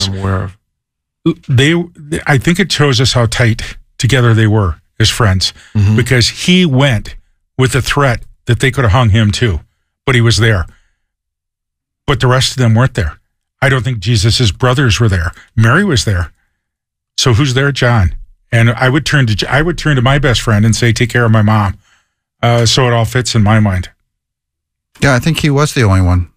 I'm aware of. I think it shows us how tight together they were as friends, because he went with the threat that they could have hung him too, but he was there. But the rest of them weren't there. I don't think Jesus' brothers were there. Mary was there. So who's there? John. And I would turn to my best friend and say, take care of my mom. So it all fits in my mind. Yeah, I think he was the only one.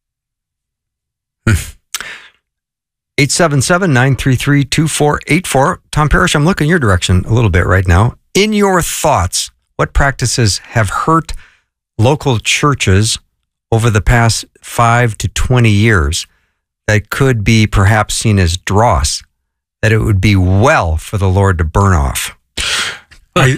877-933-2484. Tom Parrish, I'm looking your direction a little bit right now. In your thoughts, what practices have hurt local churches over the past 5 to 20 years that could be perhaps seen as dross, that it would be well for the Lord to burn off? That's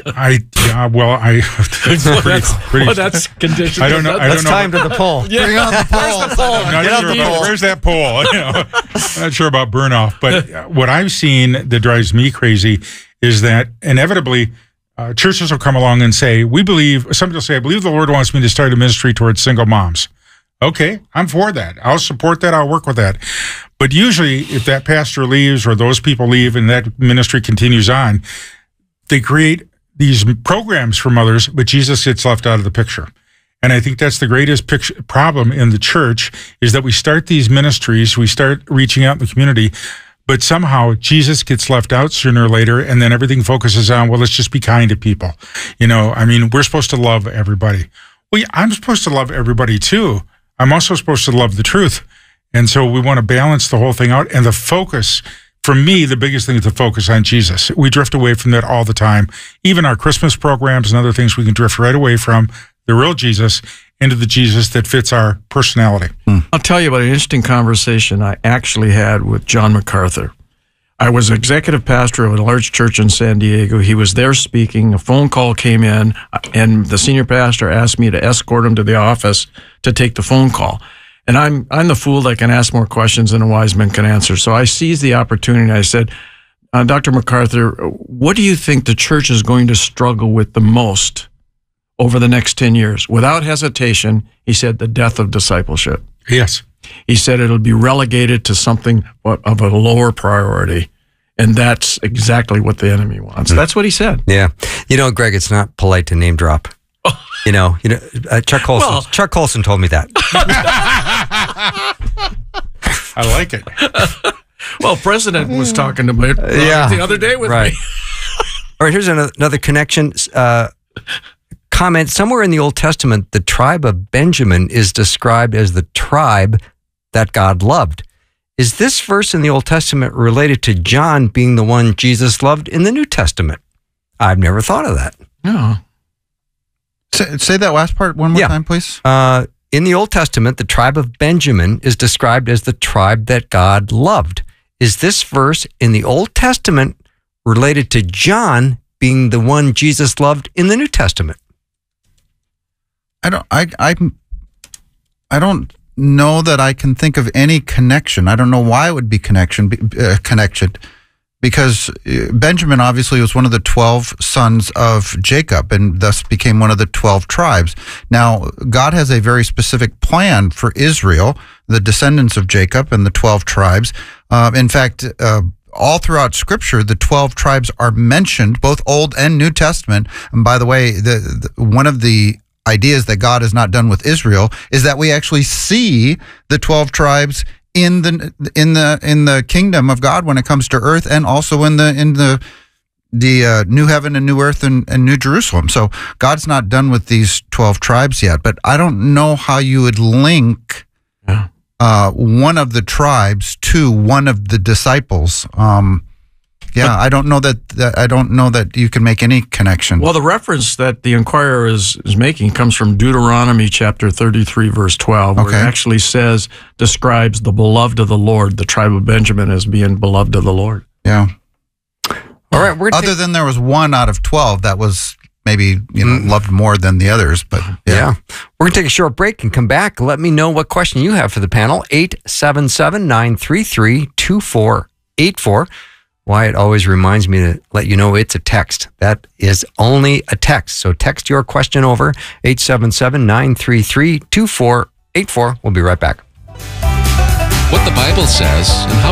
condition. I don't know. It's time to the poll. Yeah. Bring on the poll. Where's that poll? I'm not sure about burn off, but what I've seen that drives me crazy is that inevitably churches will come along and say, somebody will say, I believe the Lord wants me to start a ministry towards single moms. Okay, I'm for that. I'll support that. I'll work with that. But usually if that pastor leaves or those people leave and that ministry continues on, they create these programs for mothers, but Jesus gets left out of the picture. And I think that's the greatest problem in the church, is that we start these ministries, we start reaching out in the community, but somehow Jesus gets left out sooner or later, and then everything focuses on, well, let's just be kind to people. We're supposed to love everybody. Well, yeah, I'm supposed to love everybody too. I'm also supposed to love the truth. And so we want to balance the whole thing out. And the focus, for me, the biggest thing is to focus on Jesus. We drift away from that all the time. Even our Christmas programs and other things, we can drift right away from the real Jesus into the Jesus that fits our personality. I'll tell you about an interesting conversation I actually had with John MacArthur. I was executive pastor of a large church in San Diego. He was there speaking. A phone call came in, and the senior pastor asked me to escort him to the office to take the phone call. And I'm the fool that can ask more questions than a wise man can answer. So I seized the opportunity. I said, Dr. MacArthur, what do you think the church is going to struggle with the most over the next 10 years? Without hesitation, he said, the death of discipleship. Yes. He said it'll be relegated to something of a lower priority. And that's exactly what the enemy wants. That's what he said. Yeah. Greg, it's not polite to name drop. Chuck Colson told me that. I like it. Well, President was talking about it the other day with me. All right, here's another connection. Comment, somewhere in the Old Testament, the tribe of Benjamin is described as the tribe that God loved. Is this verse in the Old Testament related to John being the one Jesus loved in the New Testament? I've never thought of that. No. Say that last part one more time, please. In the Old Testament, the tribe of Benjamin is described as the tribe that God loved. Is this verse in the Old Testament related to John being the one Jesus loved in the New Testament? I don't know that I can think of any connection. I don't know why it would be connection, because Benjamin obviously was one of the 12 sons of Jacob and thus became one of the 12 tribes. Now, God has a very specific plan for Israel, the descendants of Jacob and the 12 tribes. In fact, all throughout Scripture, the 12 tribes are mentioned, both Old and New Testament. And by the way, one of the ideas that God is not done with Israel is that we actually see the 12 tribes in the kingdom of God when it comes to earth, and also in the new heaven and new earth and new Jerusalem. So God's not done with these 12 tribes yet. But I don't know how you would link one of the tribes to one of the disciples. I don't know that you can make any connection. Well, the reference that the Inquirer is making comes from Deuteronomy chapter 33, verse 12, where it actually describes the beloved of the Lord, the tribe of Benjamin, as being beloved of the Lord. Yeah. All right. Other than there was 1 out of 12 that was maybe loved more than the others, but yeah. We're going to take a short break and come back. Let me know what question you have for the panel. 877-933-2484. Wyatt always reminds me to let you know it's a text. That is only a text. So text your question over 877-933-2484. We'll be right back. What the Bible says and how